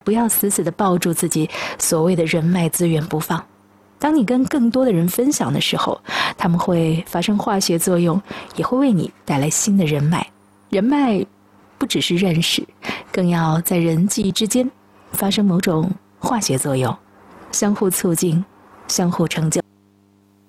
不要死死地抱住自己所谓的人脉资源不放。当你跟更多的人分享的时候，他们会发生化学作用，也会为你带来新的人脉。人脉不只是认识，更要在人际之间发生某种化学作用，相互促进，相互成就。